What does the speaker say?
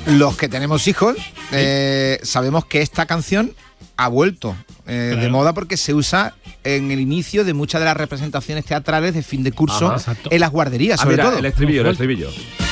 Los que tenemos hijos sabemos que esta canción ha vuelto de moda porque se usa en el inicio de muchas de las representaciones teatrales de fin de curso en las guarderías, sobre todo. El estribillo.